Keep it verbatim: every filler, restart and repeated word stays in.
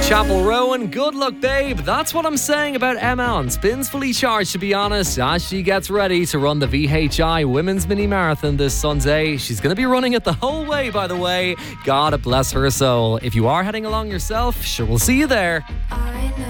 Chapel Rowan, good luck, babe. That's what I'm saying about Emma on Spins Fully Charged, to be honest, as she gets ready to run the V H I Women's Mini Marathon this Sunday. She's going to be running it the whole way, by the way. God bless her soul. If you are heading along yourself, sure, we'll see you there. I know